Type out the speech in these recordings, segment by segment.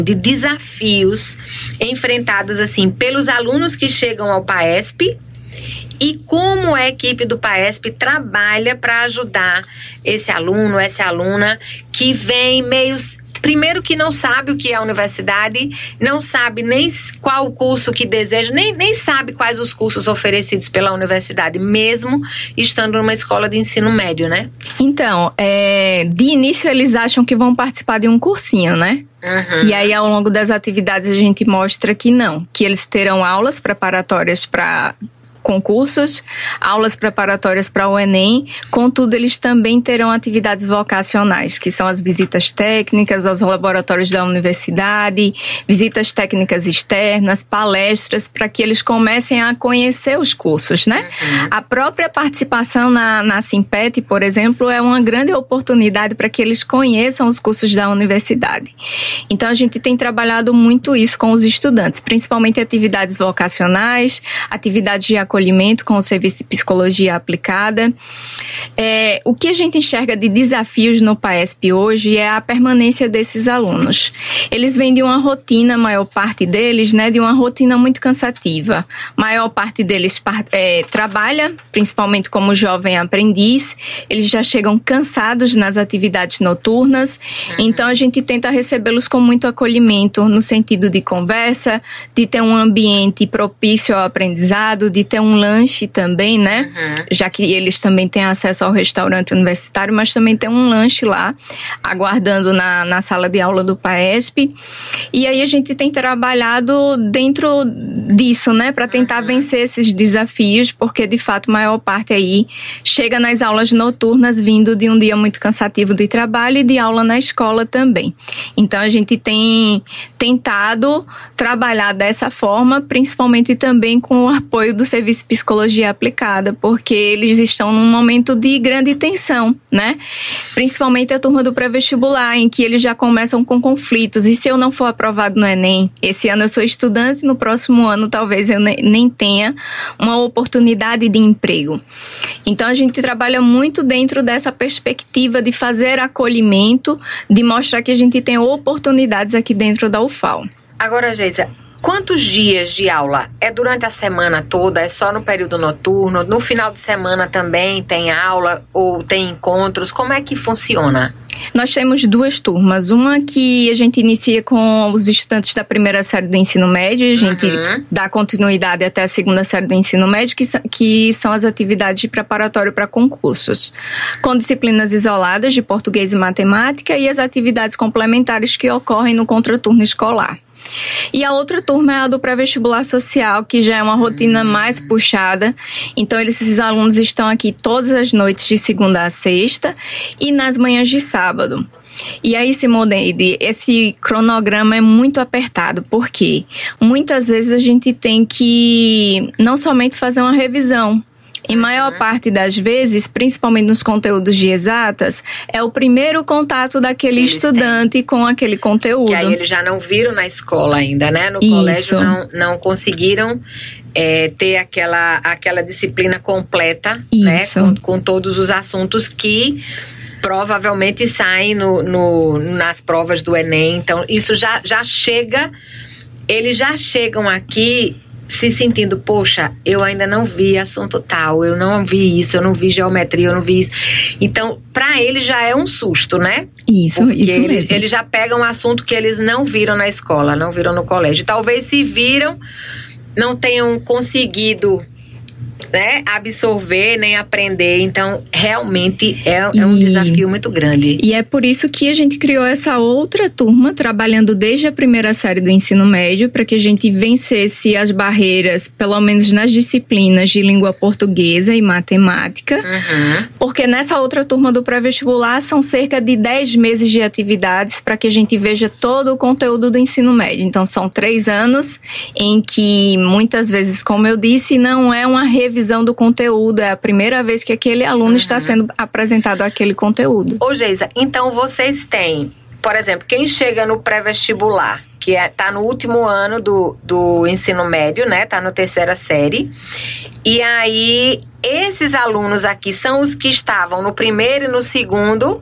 de desafios enfrentados assim pelos alunos que chegam ao PAESP e como a equipe do PAESP trabalha para ajudar esse aluno, essa aluna que vem meio... Primeiro que não sabe o que é a universidade, não sabe nem qual o curso que deseja, nem sabe quais os cursos oferecidos pela universidade, mesmo estando numa escola de ensino médio, né? Então, de início eles acham que vão participar de um cursinho, né? Uhum. E aí, ao longo das atividades, a gente mostra que não, que eles terão aulas preparatórias para concursos, aulas preparatórias para o Enem, contudo eles também terão atividades vocacionais, que são as visitas técnicas aos laboratórios da universidade, visitas técnicas externas, palestras, para que eles comecem a conhecer os cursos, né? Uhum. A própria participação na Simpet, por exemplo, é uma grande oportunidade para que eles conheçam os cursos da universidade. Então a gente tem trabalhado muito isso com os estudantes, principalmente atividades vocacionais, atividades de acolhimento com o serviço de psicologia aplicada. O que a gente enxerga de desafios no PAESP hoje é a permanência desses alunos. Eles vêm de uma rotina, a maior parte deles, né, de uma rotina muito cansativa. A maior parte deles trabalha, principalmente como jovem aprendiz. Eles já chegam cansados nas atividades noturnas. Então a gente tenta recebê-los com muito acolhimento, no sentido de conversa, de ter um ambiente propício ao aprendizado, de ter um lanche também, né? Uhum. Já que eles também têm acesso ao restaurante universitário, mas também tem um lanche lá, aguardando na sala de aula do PAESP. E aí a gente tem trabalhado dentro disso, né? Para tentar vencer esses desafios, porque de fato a maior parte aí chega nas aulas noturnas vindo de um dia muito cansativo de trabalho e de aula na escola também. Então a gente tem tentado trabalhar dessa forma, principalmente também com o apoio do Serviço de Psicologia Aplicada, porque eles estão num momento de grande tensão, né? Principalmente a turma do pré-vestibular, em que eles já começam com conflitos. E se eu não for aprovado no Enem? Esse ano eu sou estudante, no próximo ano talvez eu nem tenha uma oportunidade de emprego. Então a gente trabalha muito dentro dessa perspectiva de fazer acolhimento, de mostrar que a gente tem oportunidades aqui dentro da UFAL. Agora, Geisa, quantos dias de aula? É durante a semana toda? É só no período noturno? No final de semana também tem aula ou tem encontros? Como é que funciona? Nós temos duas turmas. Uma que a gente inicia com os estudantes da primeira série do ensino médio. A gente dá continuidade até a segunda série do ensino médio, que são as atividades de preparatório para concursos. Com disciplinas isoladas de português e matemática e as atividades complementares que ocorrem no contraturno escolar. E a outra turma é a do pré-vestibular social, que já é uma rotina mais puxada. Então, esses alunos estão aqui todas as noites de segunda a sexta e nas manhãs de sábado. E aí, Simoneide, esse cronograma é muito apertado, porque muitas vezes a gente tem que não somente fazer uma revisão. Em maior parte das vezes, principalmente nos conteúdos de exatas, é o primeiro contato daquele estudante com aquele conteúdo. Que aí eles já não viram na escola ainda, né? No colégio não conseguiram ter aquela disciplina completa, né? Com todos os assuntos que provavelmente saem nas provas do Enem. Então, isso já chega, eles já chegam aqui se sentindo, poxa, eu ainda não vi assunto tal, eu não vi isso, eu não vi geometria, eu não vi isso. Então, para eles já é um susto, né? Isso mesmo. Eles já pegam um assunto que eles não viram na escola, não viram no colégio. Talvez se viram, não tenham conseguido, né, absorver, nem aprender. Então, realmente é um desafio muito grande. E é por isso que a gente criou essa outra turma, trabalhando desde a primeira série do ensino médio, para que a gente vencesse as barreiras, pelo menos nas disciplinas de língua portuguesa e matemática. Porque nessa outra turma do pré-vestibular são cerca de 10 meses de atividades para que a gente veja todo o conteúdo do ensino médio. Então, são 3 anos em que, muitas vezes, como eu disse, não é uma revisão do conteúdo, é a primeira vez que aquele aluno está sendo apresentado aquele conteúdo. Ô, Geisa, então vocês têm, por exemplo, quem chega no pré-vestibular, que tá no último ano do ensino médio, né? Tá na terceira série. E aí, esses alunos aqui são os que estavam no primeiro e no segundo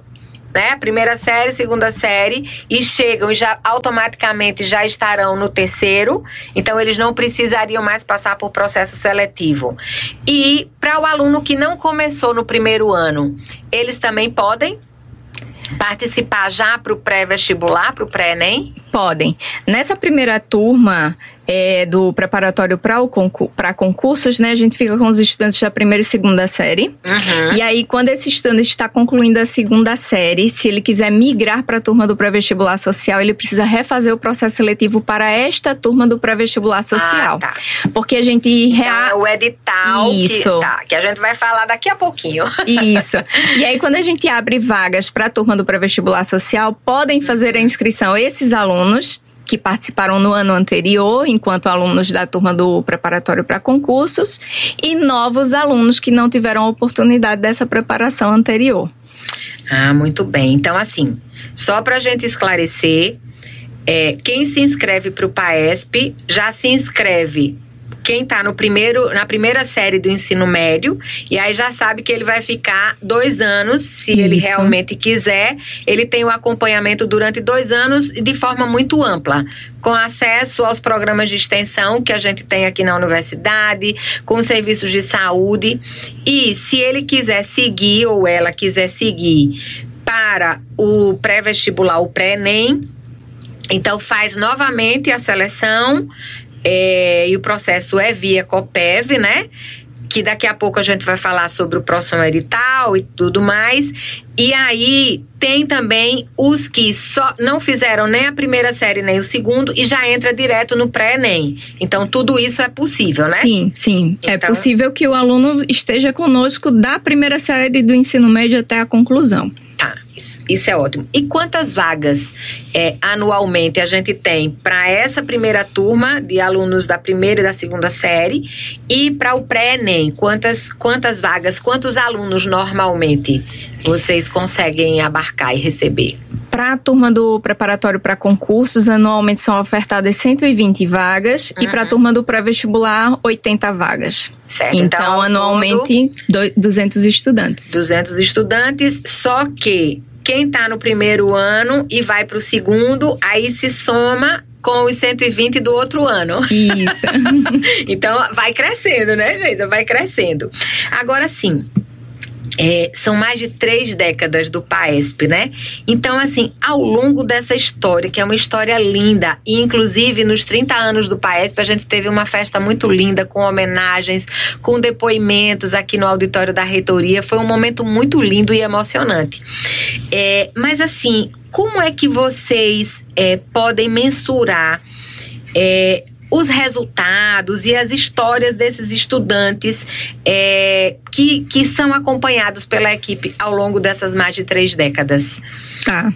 né? Primeira série, segunda série, e chegam e já automaticamente já estarão no terceiro, então eles não precisariam mais passar por processo seletivo. E para o aluno que não começou no primeiro ano, eles também podem participar já para o pré-vestibular, para o pré-ENEM? Podem. Nessa primeira turma do preparatório para concursos, né, a gente fica com os estudantes da primeira e segunda série. Uhum. E aí, quando esse estudante está concluindo a segunda série, se ele quiser migrar para a turma do pré-vestibular social, ele precisa refazer o processo seletivo para esta turma do pré-vestibular social. Tá. Porque a gente... Então, é o edital que a gente vai falar daqui a pouquinho. Isso. E aí, quando a gente abre vagas para a turma do pré-vestibular social, podem fazer a inscrição esses alunos que participaram no ano anterior, enquanto alunos da turma do preparatório para concursos, e novos alunos que não tiveram a oportunidade dessa preparação anterior. Ah, muito bem. Então, assim, só para a gente esclarecer, quem se inscreve para o PAESP já se inscreve quem está na primeira série do ensino médio, e aí já sabe que ele vai ficar 2 anos, se ele realmente quiser. Ele tem o acompanhamento durante 2 anos de forma muito ampla, com acesso aos programas de extensão que a gente tem aqui na universidade, com serviços de saúde. E se ele quiser seguir, ou ela quiser seguir para o pré-vestibular, o pré-ENEM, então faz novamente a seleção. E o processo é via COPEV, né? Que daqui a pouco a gente vai falar sobre o próximo edital e tudo mais. E aí tem também os que só não fizeram nem a primeira série nem o segundo e já entra direto no pré-ENEM. Então tudo isso é possível, né? Sim. Então, é possível que o aluno esteja conosco da primeira série do ensino médio até a conclusão. Tá, isso é ótimo. E quantas vagas anualmente a gente tem para essa primeira turma de alunos da primeira e da segunda série e para o pré-ENEM? Quantas vagas, quantos alunos normalmente vocês conseguem abarcar e receber? Para a turma do preparatório para concursos, anualmente são ofertadas 120 vagas e para a turma do pré-vestibular, 80 vagas. Certo. Então anualmente, 200 estudantes. 200 estudantes, só que quem está no primeiro ano e vai para o segundo, aí se soma com os 120 do outro ano. Isso. Então vai crescendo, né, Geisa? Vai crescendo. Agora sim. São mais de 3 décadas do PAESP, né? Então, assim, ao longo dessa história, que é uma história linda, e inclusive nos 30 anos do PAESP, a gente teve uma festa muito linda, com homenagens, com depoimentos aqui no auditório da reitoria. Foi um momento muito lindo e emocionante. Mas, assim, como é que vocês podem mensurar os resultados e as histórias desses estudantes que são acompanhados pela equipe ao longo dessas mais de 3 décadas? Tá.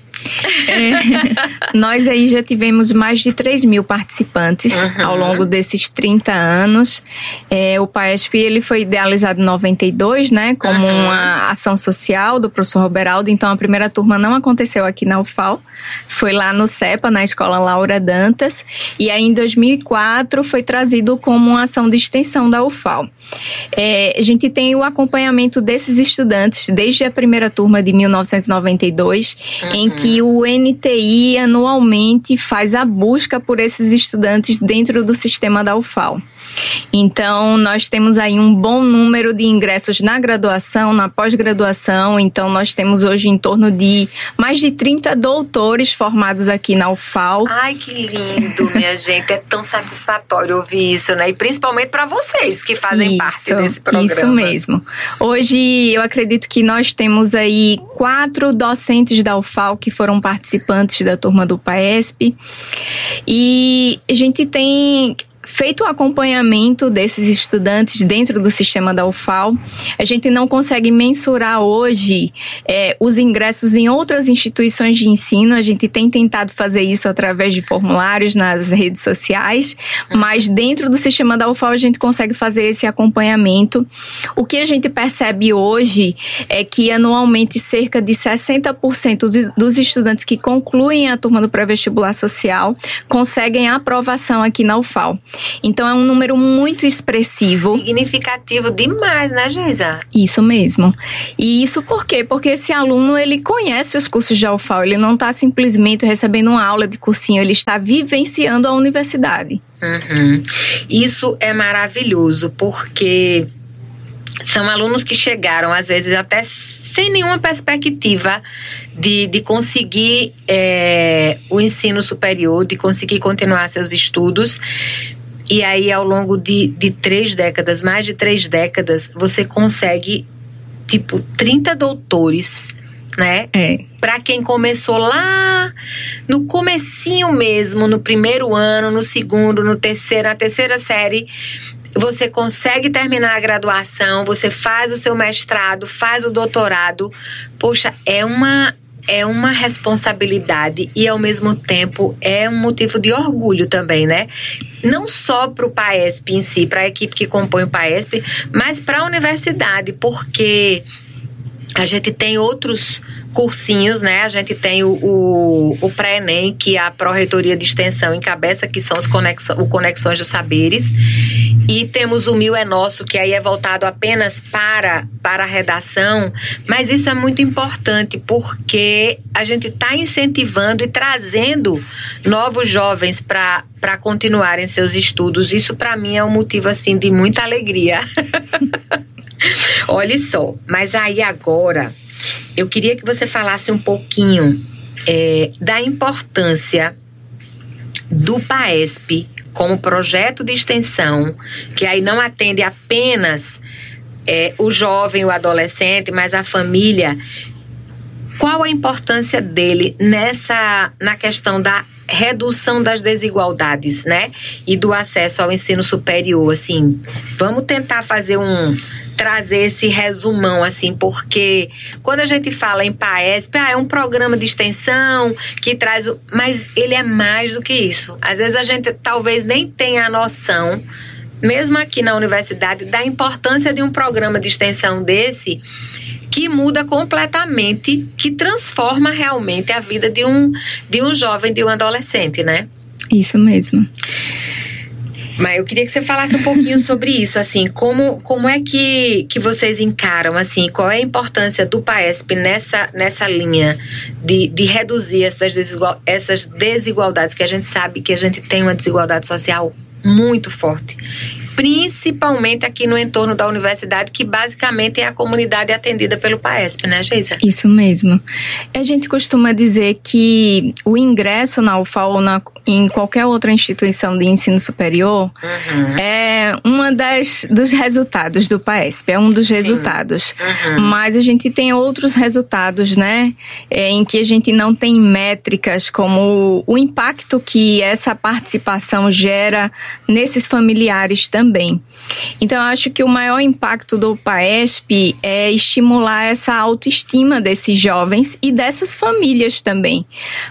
Nós aí já tivemos mais de 3.000 participantes ao longo desses 30 anos. O PAESP, ele foi idealizado em 92, né, como uma ação social do professor Roberaldo. Então, a primeira turma não aconteceu aqui na UFAL, foi lá no CEPA, na Escola Laura Dantas. E aí, em 2004, foi trazido como uma ação de extensão da UFAL. A gente tem o acompanhamento desses estudantes desde a primeira turma de 1992, em que o NTI anualmente faz a busca por esses estudantes dentro do sistema da UFAL. Então, nós temos aí um bom número de ingressos na graduação, na pós-graduação. Então, nós temos hoje em torno de mais de 30 doutores formados aqui na UFAL. Ai, que lindo, minha gente. É tão satisfatório ouvir isso, né? E principalmente para vocês que fazem parte desse programa. Isso mesmo. Hoje, eu acredito que nós temos aí 4 docentes da UFAL que foram participantes da turma do PAESP. E a gente tem feito o acompanhamento desses estudantes dentro do sistema da UFAL. A gente não consegue mensurar hoje os ingressos em outras instituições de ensino. A gente tem tentado fazer isso através de formulários nas redes sociais, mas dentro do sistema da UFAL a gente consegue fazer esse acompanhamento. O que a gente percebe hoje é que anualmente cerca de 60% dos estudantes que concluem a turma do pré-vestibular social conseguem a aprovação aqui na UFAL. Então é um número muito expressivo. Significativo demais, né, Geisa? Isso mesmo. E isso por quê? Porque esse aluno, ele conhece os cursos de UFAL, ele não está simplesmente recebendo uma aula de cursinho, ele está vivenciando a universidade. Isso é maravilhoso, porque são alunos que chegaram, às vezes, até sem nenhuma perspectiva de conseguir o ensino superior, de conseguir continuar seus estudos. E aí, ao longo de 3 décadas, mais de 3 décadas, você consegue, 30 doutores, né? Para quem começou lá no comecinho mesmo, no primeiro ano, no segundo, na terceira série, você consegue terminar a graduação, você faz o seu mestrado, faz o doutorado. Poxa, é uma responsabilidade e, ao mesmo tempo, é um motivo de orgulho também, né? Não só para o PAESP em si, para a equipe que compõe o PAESP, mas para a universidade, porque a gente tem outros cursinhos, né? A gente tem o Pré-ENEM, que a Pró-Reitoria de Extensão encabeça, que são o Conexões dos Saberes. E temos o Mil é Nosso, que aí é voltado apenas para a redação. Mas isso é muito importante, porque a gente está incentivando e trazendo novos jovens para continuarem seus estudos. Isso, para mim, é um motivo, assim, de muita alegria. Olha só, mas aí agora eu queria que você falasse um pouquinho da importância do PAESP como projeto de extensão, que aí não atende apenas o jovem, o adolescente, mas a família. Qual a importância dele na questão da redução das desigualdades, né? E do acesso ao ensino superior, assim. Vamos tentar trazer esse resumão, assim, porque quando a gente fala em PAESP, é um programa de extensão que traz... Mas ele é mais do que isso. Às vezes a gente talvez nem tenha a noção, mesmo aqui na universidade, da importância de um programa de extensão desse, que muda completamente, que transforma realmente a vida de um jovem, de um adolescente, né? Isso mesmo. Mas eu queria que você falasse um pouquinho sobre isso, assim, como é que vocês encaram, assim, qual é a importância do PAESP nessa linha de reduzir essas desigualdades, que a gente sabe que a gente tem uma desigualdade social muito forte, principalmente aqui no entorno da universidade, que basicamente é a comunidade atendida pelo PAESP, né, Geisa? Isso mesmo. A gente costuma dizer que o ingresso na UFAL ou em qualquer outra instituição de ensino superior é uma dos resultados do PAESP, é um dos resultados. Mas a gente tem outros resultados, né, em que a gente não tem métricas como o impacto que essa participação gera nesses familiares também. Então, eu acho que o maior impacto do PAESP é estimular essa autoestima desses jovens e dessas famílias também.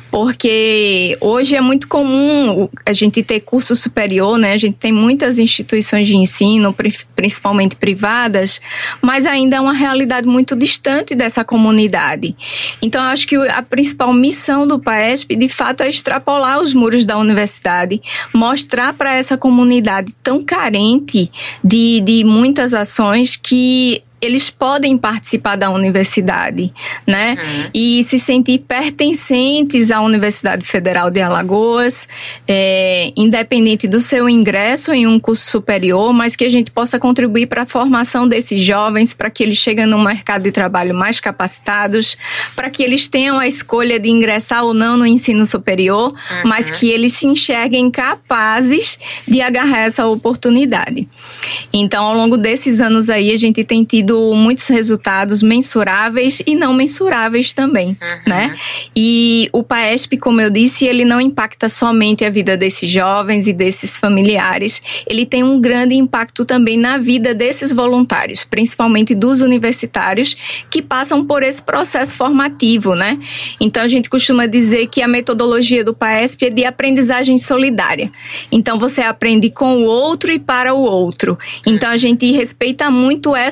Porque hoje é muito comum a gente ter curso superior, né? A gente tem muitas instituições de ensino, principalmente privadas, mas ainda é uma realidade muito distante dessa comunidade. Então, eu acho que a principal missão do PAESP, de fato, é extrapolar os muros da universidade, mostrar para essa comunidade tão carente de muitas ações que eles podem participar da universidade, né? E se sentir pertencentes à Universidade Federal de Alagoas, independente do seu ingresso em um curso superior, mas que a gente possa contribuir para a formação desses jovens, para que eles cheguem no mercado de trabalho mais capacitados, para que eles tenham a escolha de ingressar ou não no ensino superior, mas que eles se enxerguem capazes de agarrar essa oportunidade. Então, ao longo desses anos aí, a gente tem tido muitos resultados mensuráveis e não mensuráveis também, né? E o PAESP, como eu disse, ele não impacta somente a vida desses jovens e desses familiares, ele tem um grande impacto também na vida desses voluntários, principalmente dos universitários que passam por esse processo formativo, né? Então, a gente costuma dizer que a metodologia do PAESP é de aprendizagem solidária. Então, você aprende com o outro e para o outro. Então, a gente respeita muito essa troca.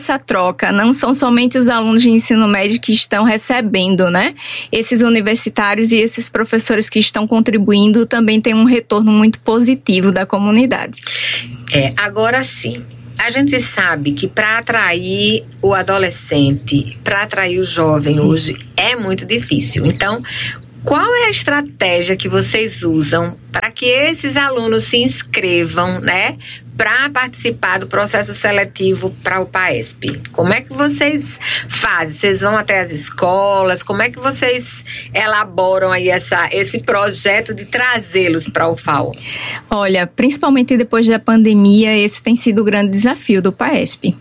coloca, não são somente os alunos de ensino médio que estão recebendo, né? Esses universitários e esses professores que estão contribuindo também têm um retorno muito positivo da comunidade. Agora sim. A gente sabe que para atrair o adolescente, para atrair o jovem hoje, é muito difícil. Então, qual é a estratégia que vocês usam para que esses alunos se inscrevam, né, para participar do processo seletivo para o PAESP? Como é que vocês fazem? Vocês vão até as escolas? Como é que vocês elaboram aí esse projeto de trazê-los para o FAO? Olha, principalmente depois da pandemia, esse tem sido o grande desafio do PAESP.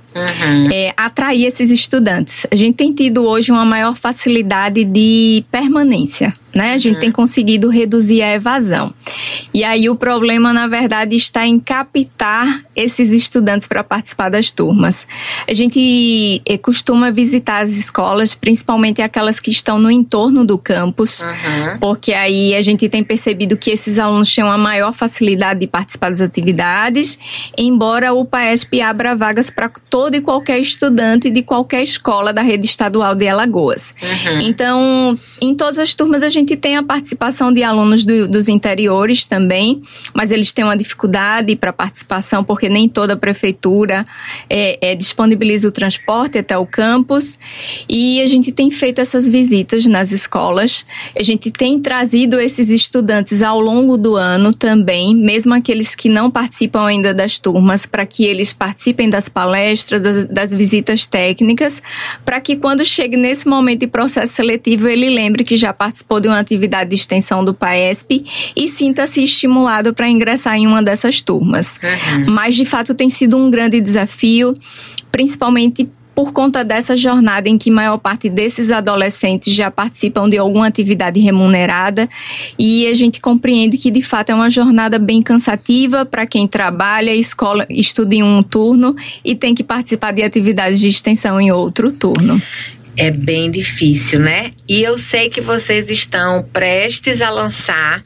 Atrair esses estudantes. A gente tem tido hoje uma maior facilidade de permanência, né? A gente tem conseguido reduzir a evasão. E aí o problema, na verdade, está em captar esses estudantes para participar das turmas. A gente costuma visitar as escolas, principalmente aquelas que estão no entorno do campus, porque aí a gente tem percebido que esses alunos têm uma maior facilidade de participar das atividades, embora o PAESP abra vagas para todo e qualquer estudante de qualquer escola da rede estadual de Alagoas. Então, em todas as turmas a gente tem a participação de alunos dos interiores também, mas eles têm uma dificuldade para participação porque nem toda a prefeitura disponibiliza o transporte até o campus, e a gente tem feito essas visitas nas escolas. A gente tem trazido esses estudantes ao longo do ano também, mesmo aqueles que não participam ainda das turmas, para que eles participem das palestras, das visitas técnicas, para que quando chegue nesse momento de processo seletivo ele lembre que já participou de uma atividade de extensão do PAESP e sinta-se estimulado para ingressar em uma dessas turmas. Mas de fato tem sido um grande desafio, principalmente por conta dessa jornada em que a maior parte desses adolescentes já participam de alguma atividade remunerada, e a gente compreende que de fato é uma jornada bem cansativa para quem trabalha, estuda em um turno e tem que participar de atividades de extensão em outro turno. É bem difícil, né? E eu sei que vocês estão prestes a lançar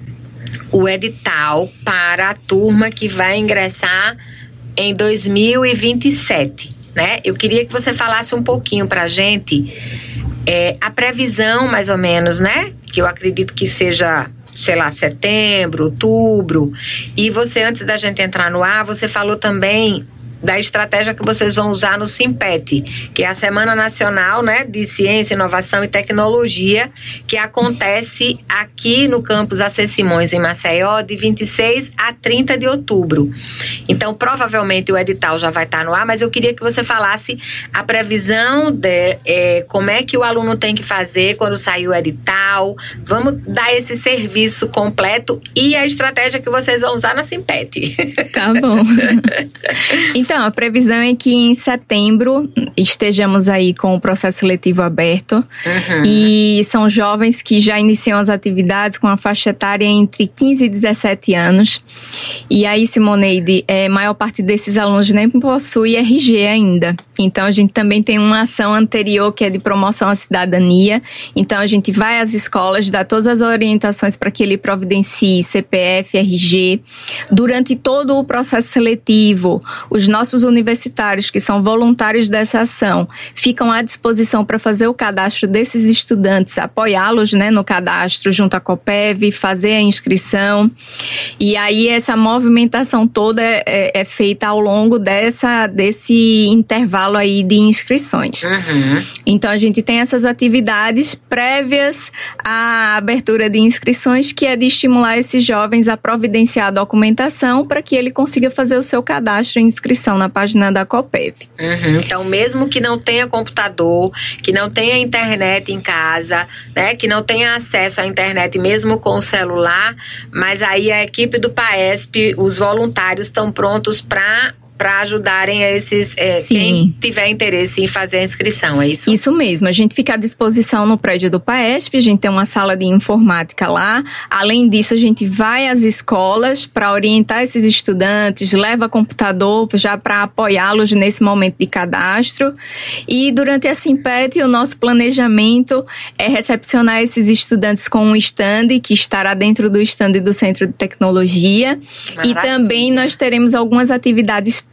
o edital para a turma que vai ingressar em 2027. Né? Eu queria que você falasse um pouquinho pra gente a previsão, mais ou menos, né? Que eu acredito que seja, sei lá, setembro, outubro. E você, antes da gente entrar no ar, você falou também da estratégia que vocês vão usar no Simpet, que é a Semana Nacional, né, de Ciência, Inovação e Tecnologia, que acontece aqui no campus AC Simões, em Maceió, de 26 a 30 de outubro. Então, provavelmente o edital já vai estar no ar, mas eu queria que você falasse a previsão de como é que o aluno tem que fazer quando sair o edital. Vamos dar esse serviço completo e a estratégia que vocês vão usar na Simpet. Tá bom. Então, a previsão é que em setembro estejamos aí com o processo seletivo aberto. E são jovens que já iniciam as atividades com a faixa etária entre 15 e 17 anos. E aí, Simoneide, a maior parte desses alunos nem possui RG ainda. Então, a gente também tem uma ação anterior que é de promoção à cidadania. Então, a gente vai às escolas, dá todas as orientações para que ele providencie CPF, RG. Durante todo o processo seletivo, os nossos universitários, que são voluntários dessa ação, ficam à disposição para fazer o cadastro desses estudantes, apoiá-los, né, no cadastro junto à Coppev, fazer a inscrição. E aí essa movimentação toda é feita ao longo desse intervalo aí de inscrições. Então a gente tem essas atividades prévias à abertura de inscrições, que é de estimular esses jovens a providenciar a documentação para que ele consiga fazer o seu cadastro e inscrição na página da Coppev. Então, mesmo que não tenha computador, que não tenha internet em casa, né, que não tenha acesso à internet mesmo com o celular, mas aí a equipe do PAESP, os voluntários estão prontos para ajudarem a esses, quem tiver interesse em fazer a inscrição, é isso? Isso mesmo, a gente fica à disposição no prédio do PAESP, a gente tem uma sala de informática lá. Além disso, a gente vai às escolas para orientar esses estudantes, leva computador já para apoiá-los nesse momento de cadastro. E durante a Simpet, o nosso planejamento é recepcionar esses estudantes com um stand que estará dentro do stand do Centro de Tecnologia. Maravilha. E também nós teremos algumas atividades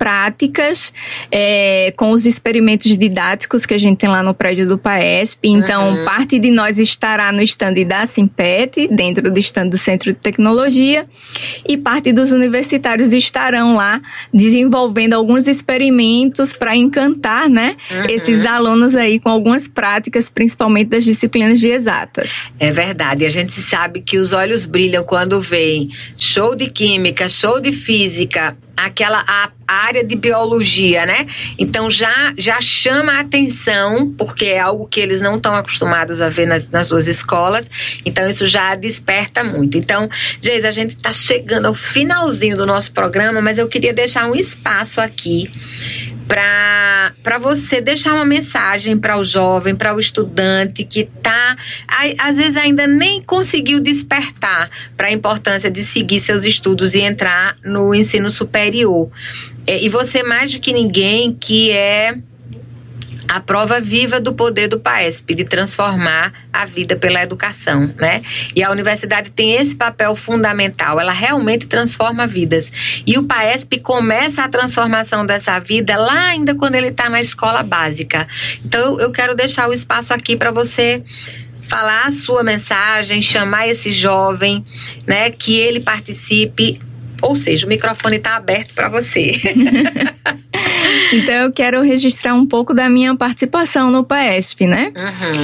práticas com os experimentos didáticos que a gente tem lá no prédio do PAESP. Então, parte de nós estará no stand da Simpet, dentro do stand do Centro de Tecnologia, e parte dos universitários estarão lá desenvolvendo alguns experimentos para encantar, né, esses alunos aí com algumas práticas, principalmente das disciplinas de exatas. É verdade, a gente sabe que os olhos brilham quando vem show de química, show de física, a área de biologia, né? Então já chama a atenção, porque é algo que eles não estão acostumados a ver nas suas escolas, então isso já desperta muito. Então, Geisa, a gente está chegando ao finalzinho do nosso programa, mas eu queria deixar um espaço aqui para você deixar uma mensagem para o jovem, para o estudante que às vezes ainda nem conseguiu despertar para a importância de seguir seus estudos e entrar no ensino superior. E você, mais do que ninguém, que é a prova viva do poder do PAESP, de transformar a vida pela educação, né? E a universidade tem esse papel fundamental, ela realmente transforma vidas. E o PAESP começa a transformação dessa vida lá ainda quando ele está na escola básica. Então, eu quero deixar o espaço aqui para você falar a sua mensagem, chamar esse jovem, né? Que ele participe. Ou seja, o microfone está aberto para você. Então, eu quero registrar um pouco da minha participação no PAESP, né?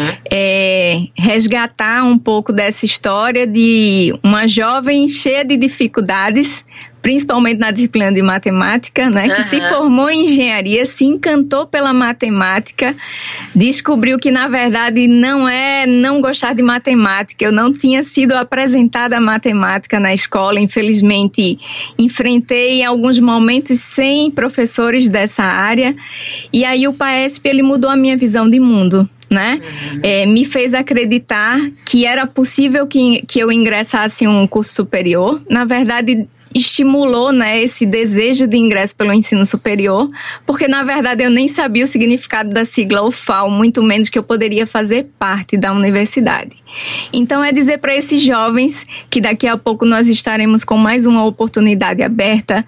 Resgatar um pouco dessa história de uma jovem cheia de dificuldades, principalmente na disciplina de matemática, né? Que se formou em engenharia, se encantou pela matemática, descobriu que, na verdade, não é não gostar de matemática. Eu não tinha sido apresentada a matemática na escola, infelizmente, enfrentei em alguns momentos sem professores dessa área, e aí o PAESP, ele mudou a minha visão de mundo, né? Me fez acreditar que era possível que eu ingressasse em um curso superior. Na verdade, estimulou, né, esse desejo de ingresso pelo ensino superior, porque na verdade eu nem sabia o significado da sigla UFAL, muito menos que eu poderia fazer parte da universidade. Então é dizer para esses jovens que daqui a pouco nós estaremos com mais uma oportunidade aberta,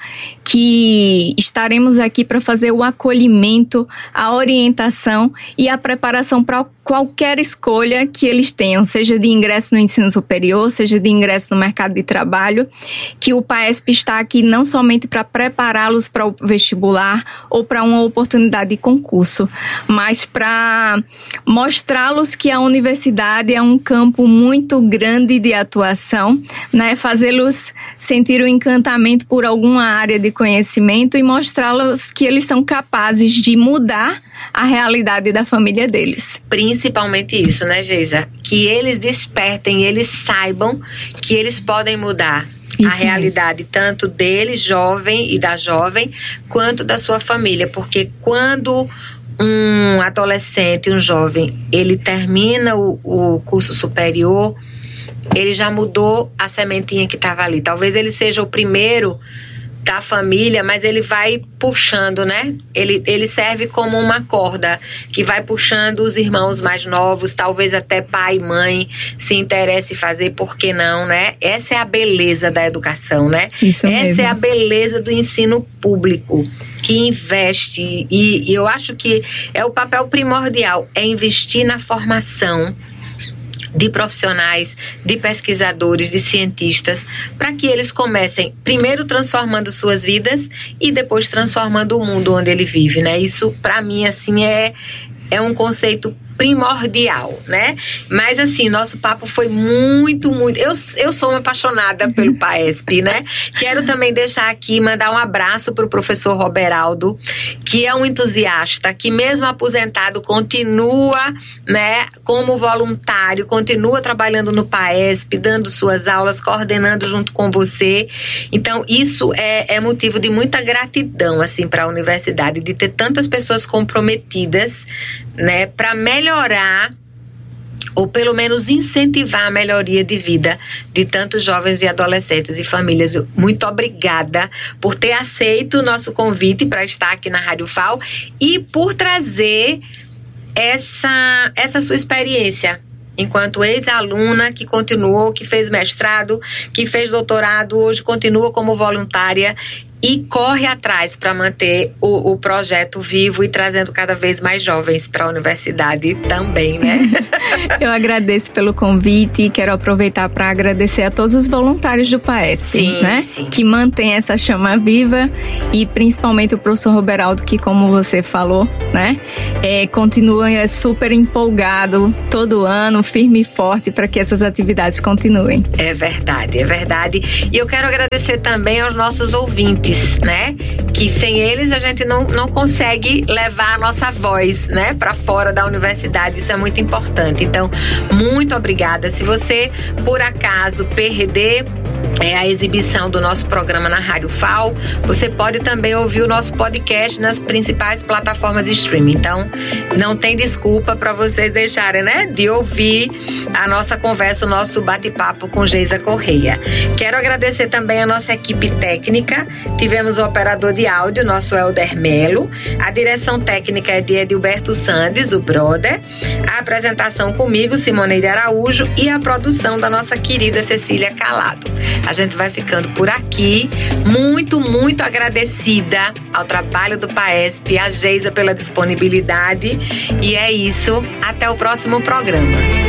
que estaremos aqui para fazer o acolhimento, a orientação e a preparação para qualquer escolha que eles tenham, seja de ingresso no ensino superior, seja de ingresso no mercado de trabalho, que o PAESP está aqui não somente para prepará-los para o vestibular ou para uma oportunidade de concurso, mas para mostrá-los que a universidade é um campo muito grande de atuação, né? Fazê-los sentir o encantamento por alguma área de conhecimento e mostrá-los que eles são capazes de mudar a realidade da família deles. Principalmente isso, né, Geisa? Que eles despertem, eles saibam que eles podem mudar a realidade tanto dele, jovem, e da jovem, quanto da sua família. Porque quando um adolescente, um jovem, ele termina o curso superior, ele já mudou a sementinha que estava ali. Talvez ele seja o primeiro da família, mas ele vai puxando, né? Ele serve como uma corda que vai puxando os irmãos mais novos, talvez até pai e mãe se interesse em fazer, por que não, né? Essa é a beleza da educação, né? Isso mesmo. Essa é a beleza do ensino público, que investe, e eu acho que é o papel primordial, é investir na formação de profissionais, de pesquisadores, de cientistas, para que eles comecem primeiro transformando suas vidas e depois transformando o mundo onde ele vive, né? Isso, para mim, assim, é um conceito primordial, né? Mas assim, nosso papo foi muito, muito... Eu sou uma apaixonada pelo PAESP, né? Quero também deixar aqui, mandar um abraço para o professor Roberaldo, que é um entusiasta, que mesmo aposentado continua, né, como voluntário, continua trabalhando no PAESP, dando suas aulas, coordenando junto com você. Então, isso é motivo de muita gratidão, assim, para a universidade, de ter tantas pessoas comprometidas, né, para melhorar ou pelo menos incentivar a melhoria de vida de tantos jovens e adolescentes e famílias. Muito obrigada por ter aceito o nosso convite para estar aqui na Rádio FAO e por trazer essa sua experiência enquanto ex-aluna que continuou, que fez mestrado, que fez doutorado, hoje continua como voluntária e corre atrás para manter o projeto vivo e trazendo cada vez mais jovens para a universidade também, né? Eu agradeço pelo convite e quero aproveitar para agradecer a todos os voluntários do PAESP, né? Sim. Que mantém essa chama viva e principalmente o professor Roberaldo, que, como você falou, né? Continua super empolgado todo ano, firme e forte para que essas atividades continuem. É verdade, é verdade. E eu quero agradecer também aos nossos ouvintes, né? Que sem eles a gente não consegue levar a nossa voz, né? Para fora da universidade. Isso é muito importante. Então, muito obrigada. Se você, por acaso, perder a exibição do nosso programa na Rádio FAO, você pode também ouvir o nosso podcast nas principais plataformas de streaming. Então, não tem desculpa para vocês deixarem, né, de ouvir a nossa conversa, o nosso bate-papo com Geisa Correia. Quero agradecer também a nossa equipe técnica. Tivemos o operador de áudio, nosso Helder Melo. A direção técnica é de Edilberto Sandes, o brother. A apresentação comigo, Simoneide Araújo, e a produção da nossa querida Cecília Calado. A gente vai ficando por aqui, muito, muito agradecida ao trabalho do PAESP, a Geisa pela disponibilidade, e é isso, até o próximo programa.